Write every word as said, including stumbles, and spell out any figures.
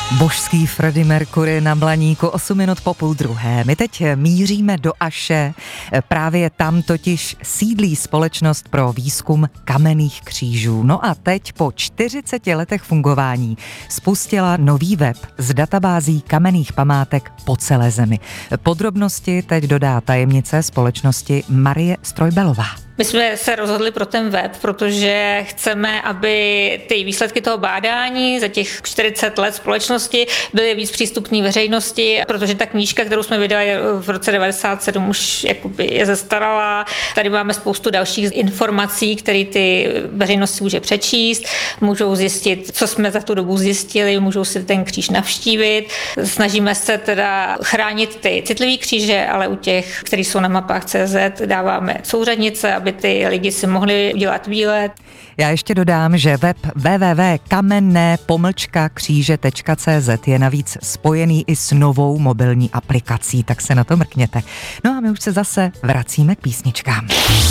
Božský Freddie Mercury na Blaníku, osm minut po půl druhé. My teď míříme do Aše, právě tam totiž sídlí společnost pro výzkum kamenných křížů. No a teď po čtyřiceti letech fungování spustila nový web s databází kamenných památek po celé zemi. Podrobnosti teď dodá tajemnice společnosti Marie Strojbelová. My jsme se rozhodli pro ten web, protože chceme, aby ty výsledky toho bádání za těch čtyřicet let společnosti byly víc přístupné veřejnosti, protože ta knížka, kterou jsme vydali v roce devadesát sedm, už jakoby je zastaralá. Tady máme spoustu dalších informací, které ty veřejnosti může přečíst, můžou zjistit, co jsme za tu dobu zjistili, můžou si ten kříž navštívit. Snažíme se teda chránit ty citlivé kříže, ale u těch, které jsou na mapách tečka cé zet, dáváme souřadnice, aby ty lidi si mohli udělat výlet. Já ještě dodám, že web w w w tečka kamenné pomlčka kříže tečka cé zet je navíc spojený i s novou mobilní aplikací, tak se na to mrkněte. No a my už se zase vracíme k písničkám.